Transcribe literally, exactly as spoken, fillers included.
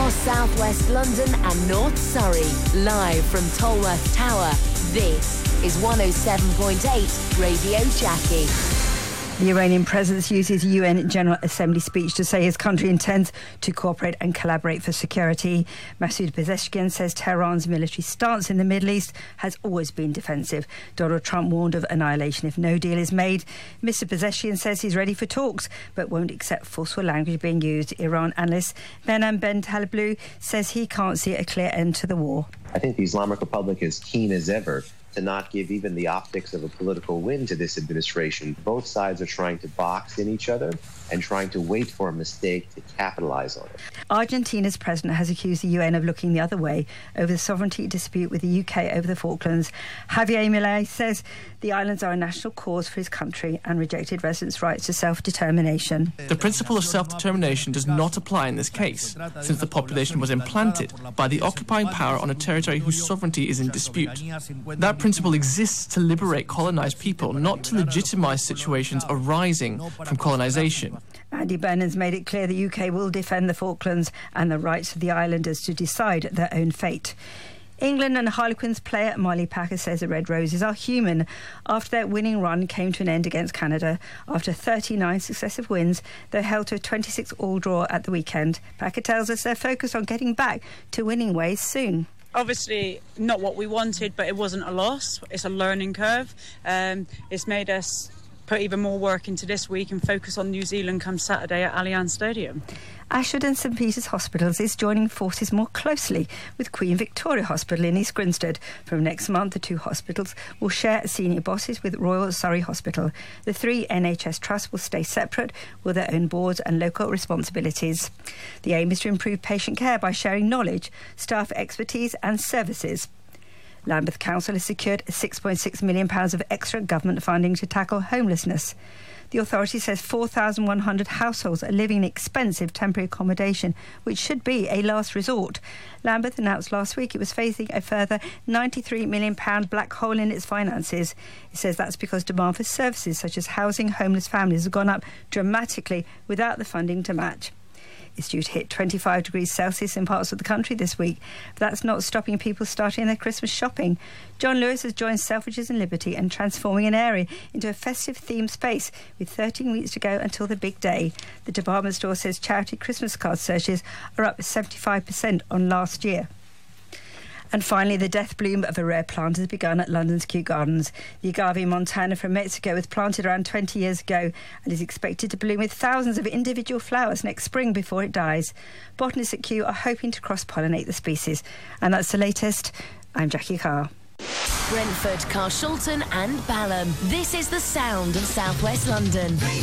across southwest London and North Surrey. Live from Tolworth Tower, this is one oh seven point eight Radio Jackie. The Iranian president uses U N General Assembly speech to say his country intends to cooperate and collaborate for security. Masoud Pezeshkian says Tehran's military stance in the Middle East has always been defensive. Donald Trump warned of annihilation if no deal is made. Mister Pezeshkian says he's ready for talks but won't accept forceful language being used. Iran analyst Behnam Ben Taleblu says he can't see a clear end to the war. I think the Islamic Republic is keen as ever to not give even the optics of a political win to this administration. Both sides are trying to box in each other and trying to wait for a mistake to capitalize on it. Argentina's president has accused the U N of looking the other way over the sovereignty dispute with the U K over the Falklands. Javier Milei says the islands are a national cause for his country and rejected residents' rights to self-determination. The principle of self-determination does not apply in this case, since the population was implanted by the occupying power on a territory whose sovereignty is in dispute. That principle exists to liberate colonised people, not to legitimise situations arising from colonisation. Andy Burnham's made it clear the U K will defend the Falklands and the rights of the islanders to decide their own fate. England and Harlequins player Molly Packer says the Red Roses are human after their winning run came to an end against Canada. After thirty-nine successive wins, they held to a twenty-six all draw at the weekend. Packer tells us they're focused on getting back to winning ways soon. Obviously not what we wanted, but it wasn't a loss. It's a learning curve. Um, it's made us put even more work into this week and focus on New Zealand come Saturday at Allianz Stadium. Ashford and St Peter's Hospitals is joining forces more closely with Queen Victoria Hospital in East Grinstead. From next month, the two hospitals will share senior bosses with Royal Surrey Hospital. The three N H S trusts will stay separate with their own boards and local responsibilities. The aim is to improve patient care by sharing knowledge, staff expertise and services. Lambeth Council has secured six point six million pounds of extra government funding to tackle homelessness. The authority says four thousand one hundred households are living in expensive temporary accommodation, which should be a last resort. Lambeth announced last week it was facing a further ninety-three million pounds black hole in its finances. It says that's because demand for services such as housing homeless families has gone up dramatically without the funding to match. It's due to hit twenty-five degrees Celsius in parts of the country this week, but that's not stopping people starting their Christmas shopping. John Lewis has joined Selfridges and Liberty and transforming an area into a festive themed space with thirteen weeks to go until the big day. The department store says charity Christmas card searches are up seventy-five percent on last year. And finally, the death bloom of a rare plant has begun at London's Kew Gardens. The agave montana from Mexico was planted around twenty years ago and is expected to bloom with thousands of individual flowers next spring before it dies. Botanists at Kew are hoping to cross-pollinate the species. And that's the latest. I'm Jackie Carr. Brentford, Carshalton and Balham. This is the sound of South West London.